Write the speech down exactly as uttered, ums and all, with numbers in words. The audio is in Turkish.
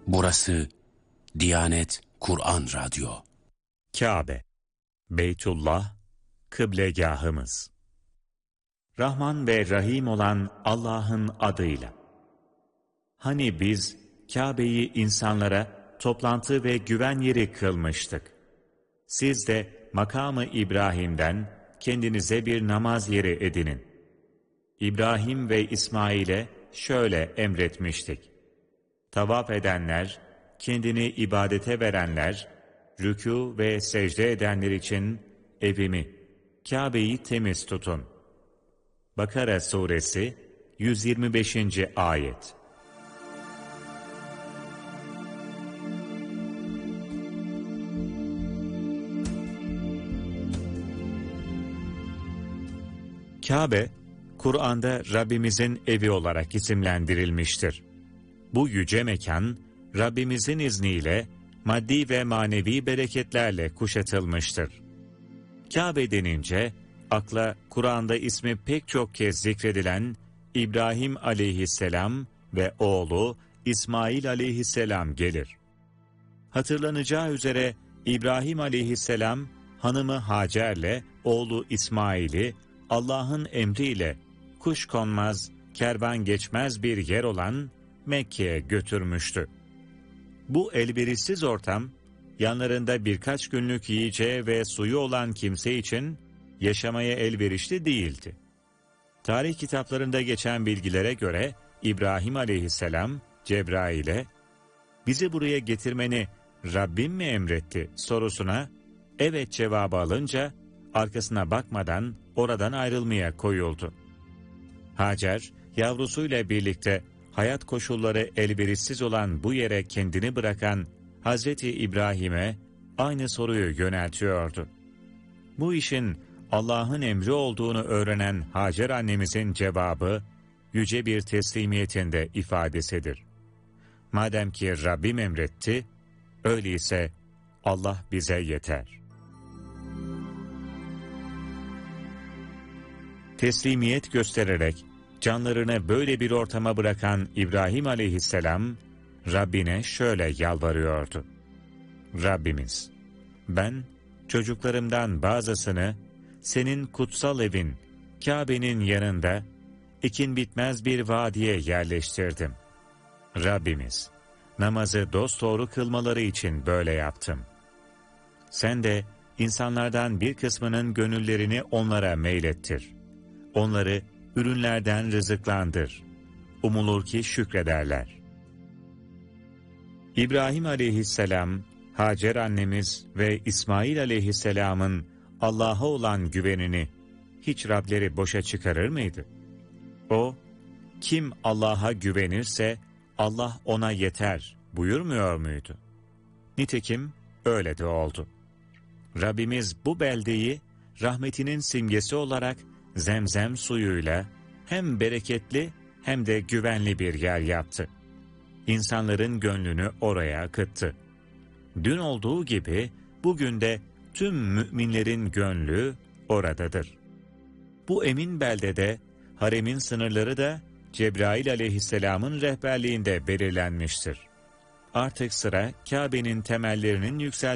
Burası Diyanet Kur'an Radyo. Kabe, Beytullah, kıblegahımız. Rahman ve Rahim olan Allah'ın adıyla. Hani biz Kabe'yi insanlara toplantı ve güven yeri kılmıştık. Siz de makamı İbrahim'den kendinize bir namaz yeri edinin. İbrahim ve İsmail'e şöyle emretmiştik. Tavaf edenler, kendini ibadete verenler, rükû ve secde edenler için evimi, Kabe'yi temiz tutun. Bakara Suresi yüz yirmi beşinci Ayet. Kabe, Kur'an'da Rabbimizin evi olarak isimlendirilmiştir. Bu yüce mekan, Rabbimizin izniyle maddi ve manevi bereketlerle kuşatılmıştır. Kabe denince, akla Kur'an'da ismi pek çok kez zikredilen İbrahim aleyhisselam ve oğlu İsmail aleyhisselam gelir. Hatırlanacağı üzere İbrahim aleyhisselam, hanımı Hacer'le oğlu İsmail'i Allah'ın emriyle kuşkonmaz, kervan geçmez bir yer olan Mekke'ye götürmüştü. Bu elverişsiz ortam, yanlarında birkaç günlük yiyeceği ve suyu olan kimse için yaşamaya elverişli değildi. Tarih kitaplarında geçen bilgilere göre İbrahim aleyhisselam Cebrail'e "Bizi buraya getirmeni Rabbim mi emretti?" sorusuna evet cevabı alınca arkasına bakmadan oradan ayrılmaya koyuldu. Hacer, yavrusuyla birlikte hayat koşulları elverişsiz olan bu yere kendini bırakan Hazreti İbrahim'e aynı soruyu yöneltiyordu. Bu işin Allah'ın emri olduğunu öğrenen Hacer annemizin cevabı, yüce bir teslimiyetin de ifadesidir. Madem ki Rabbim emretti, öyleyse Allah bize yeter. Teslimiyet göstererek canlarını böyle bir ortama bırakan İbrahim aleyhisselam, Rabbine şöyle yalvarıyordu. Rabbimiz, ben çocuklarımdan bazısını senin kutsal evin, Kabe'nin yanında, ekin bitmez bir vadiye yerleştirdim. Rabbimiz, namazı dosdoğru kılmaları için böyle yaptım. Sen de insanlardan bir kısmının gönüllerini onlara meylettir. Onları ürünlerden rızıklandır. Umulur ki şükrederler. İbrahim aleyhisselam, Hacer annemiz ve İsmail aleyhisselamın Allah'a olan güvenini hiç Rableri boşa çıkarır mıydı? O, kim Allah'a güvenirse Allah ona yeter buyurmuyor muydu? Nitekim öyle de oldu. Rabbimiz bu beldeyi rahmetinin simgesi olarak Zemzem suyuyla hem bereketli hem de güvenli bir yer yaptı. İnsanların gönlünü oraya akıttı. Dün olduğu gibi bugün de tüm müminlerin gönlü oradadır. Bu emin beldede haremin sınırları da Cebrail aleyhisselamın rehberliğinde belirlenmiştir. Artık sıra Kabe'nin temellerinin yükseltilmesidir.